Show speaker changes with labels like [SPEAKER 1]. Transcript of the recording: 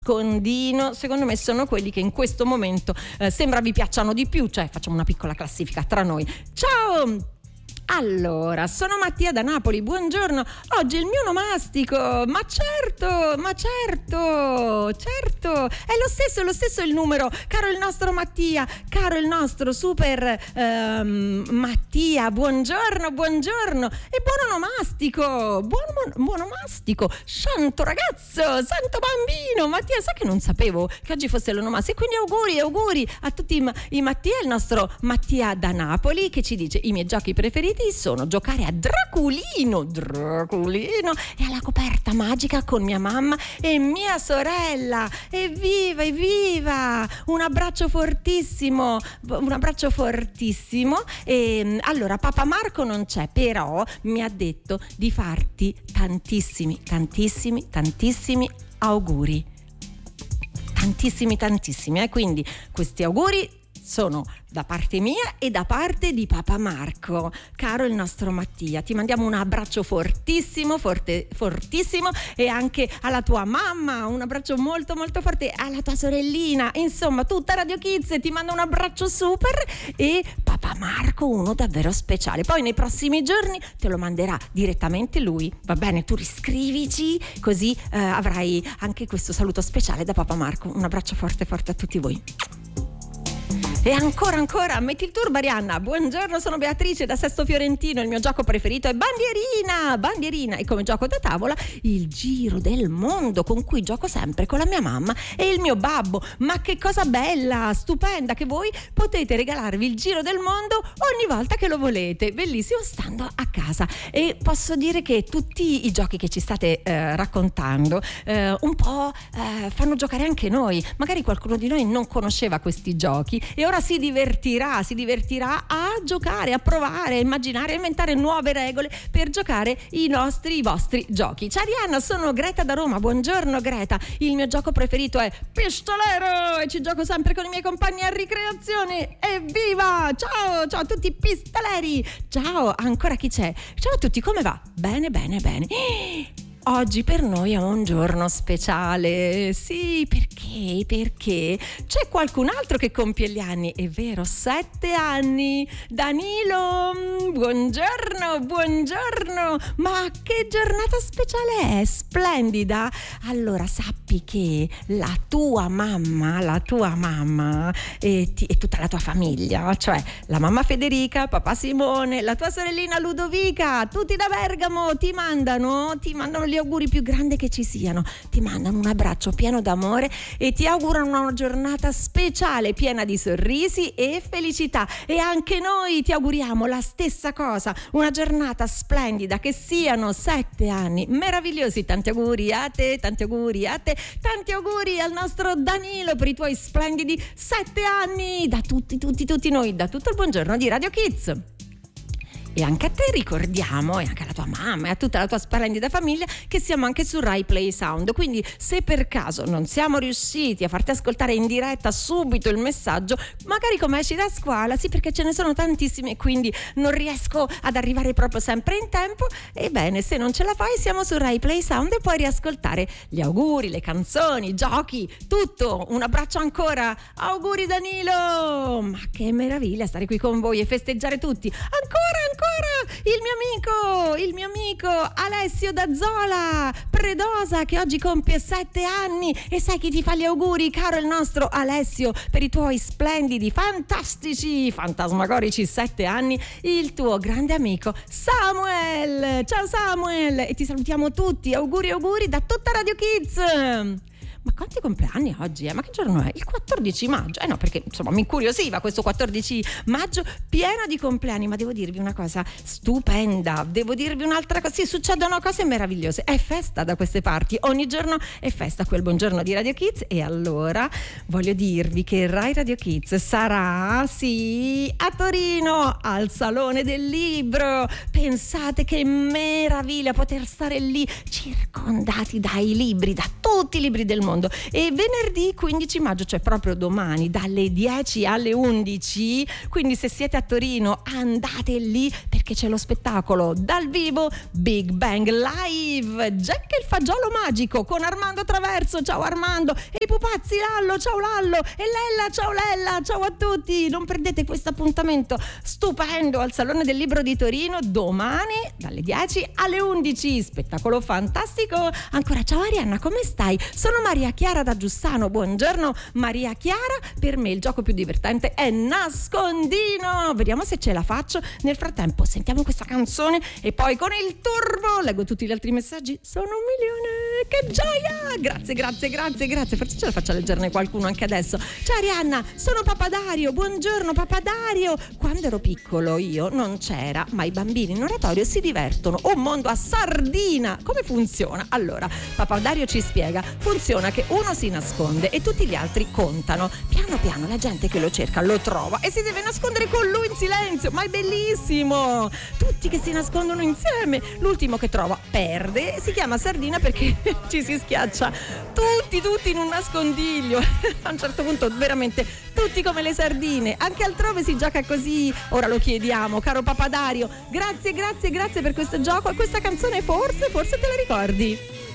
[SPEAKER 1] nascondino, secondo me sono quelli che in questo momento sembra vi piacciono di più, cioè facciamo una piccola classifica tra noi. Ciao! Allora, sono Mattia da Napoli, buongiorno. Oggi è il mio onomastico. Ma certo, è lo stesso il numero. Caro il nostro Mattia, caro il nostro super Mattia, buongiorno. E buon onomastico, buon onomastico. Santo ragazzo, santo bambino. Mattia, sa che non sapevo che oggi fosse l'onomastico. E quindi auguri a tutti i Mattia, il nostro Mattia da Napoli che ci dice: i miei giochi preferiti sono giocare a Draculino e alla coperta magica con mia mamma e mia sorella. Evviva! Un abbraccio fortissimo. E allora Papa Marco non c'è, però mi ha detto di farti tantissimi auguri. Tantissimi, quindi questi auguri sono da parte mia e da parte di Papa Marco. Caro il nostro Mattia, ti mandiamo un abbraccio fortissimo e anche alla tua mamma, un abbraccio molto forte, alla tua sorellina, insomma tutta Radio Kids ti manda un abbraccio super, e Papa Marco uno davvero speciale. Poi nei prossimi giorni te lo manderà direttamente lui, va bene? Tu riscrivici, così avrai anche questo saluto speciale da Papa Marco. Un abbraccio forte a tutti voi. E ancora, metti il turbo Arianna. Buongiorno, sono Beatrice da Sesto Fiorentino. Il mio gioco preferito è bandierina e come gioco da tavola il giro del mondo, con cui gioco sempre con la mia mamma e il mio babbo. Ma che cosa bella, stupenda, che voi potete regalarvi il giro del mondo ogni volta che lo volete, bellissimo, stando a casa. E posso dire che tutti i giochi che ci state raccontando un po' fanno giocare anche noi. Magari qualcuno di noi non conosceva questi giochi e ora si divertirà a giocare, a provare, a immaginare, a inventare nuove regole per giocare i vostri giochi. Ciao Arianna, sono Greta da Roma. Buongiorno Greta, il mio gioco preferito è Pistolero e ci gioco sempre con i miei compagni a ricreazione. Evviva! Ciao a tutti i pistoleri. Ciao, ancora chi c'è? Ciao a tutti, come va? Bene. Oggi per noi è un giorno speciale, sì, perché c'è qualcun altro che compie gli anni, è vero, 7 anni, Danilo, buongiorno, ma che giornata speciale è, splendida. Allora sappi che la tua mamma e tutta la tua famiglia, cioè la mamma Federica, papà Simone, la tua sorellina Ludovica, tutti da Bergamo ti mandano gli auguri più grandi che ci siano, ti mandano un abbraccio pieno d'amore e ti augurano una giornata speciale piena di sorrisi e felicità. E anche noi ti auguriamo la stessa cosa, una giornata splendida, che siano 7 anni meravigliosi. Tanti auguri a te, tanti auguri al nostro Danilo per i tuoi splendidi 7 anni, da tutti noi, da tutto il buongiorno di Radio Kids. E anche a te ricordiamo, e anche alla tua mamma e a tutta la tua splendida famiglia, che siamo anche su Rai Play Sound. Quindi se per caso non siamo riusciti a farti ascoltare in diretta subito il messaggio, magari come esci da scuola, sì, perché ce ne sono tantissimi e quindi non riesco ad arrivare proprio sempre in tempo, ebbene se non ce la fai siamo su Rai Play Sound e puoi riascoltare gli auguri, le canzoni, i giochi, tutto. Un abbraccio ancora, auguri Danilo, ma che meraviglia stare qui con voi e festeggiare tutti. Ancora il mio amico Alessio da Zola Predosa, che oggi compie 7 anni, e sai chi ti fa gli auguri, caro il nostro Alessio, per i tuoi splendidi, fantastici, fantasmagorici 7 anni? Il tuo grande amico Samuel. Ciao Samuel, e ti salutiamo tutti, auguri da tutta Radio Kids. Ma quanti compleanni oggi? Ma che giorno è? Il 14 maggio? No, perché insomma mi incuriosiva questo 14 maggio pieno di compleanni. Ma devo dirvi una cosa stupenda, devo dirvi un'altra cosa. Sì, succedono cose meravigliose. È festa da queste parti, ogni giorno è festa quel buongiorno di Radio Kids. E allora voglio dirvi che Rai Radio Kids sarà, sì, a Torino, al Salone del Libro. Pensate che meraviglia poter stare lì circondati dai libri, da tutti i libri del mondo, mondo. E venerdì 15 maggio, cioè proprio domani, dalle 10 alle 11, quindi se siete a Torino andate lì perché c'è lo spettacolo dal vivo Big Bang Live, Jack e il fagiolo magico con Armando Traverso, ciao Armando, e i pupazzi Lallo, ciao Lallo, e Lella, ciao a tutti, non perdete questo appuntamento stupendo al Salone del Libro di Torino domani dalle 10 alle 11, spettacolo fantastico. Ancora ciao Arianna, come stai? Sono Maria Chiara da Giussano, buongiorno Maria Chiara, per me il gioco più divertente è nascondino, vediamo se ce la faccio. Nel frattempo sentiamo questa canzone e poi con il turbo leggo tutti gli altri messaggi. Sono 1 milione, che gioia, grazie, forse ce la faccio a leggerne qualcuno anche adesso. Ciao Arianna, sono Papadario, buongiorno Papadario. Quando ero piccolo io non c'era, ma i bambini in oratorio si divertono, un mondo a sardina. Come funziona? Allora, Papadario ci spiega, funziona che uno si nasconde e tutti gli altri contano, piano piano la gente che lo cerca lo trova e si deve nascondere con lui in silenzio, ma è bellissimo, tutti che si nascondono insieme, l'ultimo che trova perde, si chiama sardina perché ci si schiaccia tutti in un nascondiglio a un certo punto veramente tutti come le sardine, anche altrove si gioca così. Ora lo chiediamo, caro Papadario, grazie per questo gioco e questa canzone forse te la ricordi?